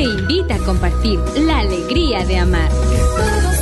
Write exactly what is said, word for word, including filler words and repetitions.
te invita a compartir la alegría de amar.